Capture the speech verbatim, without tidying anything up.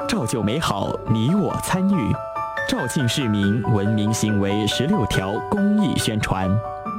照旧美好，你我参与。肇庆市民文明行为十六条公益宣传。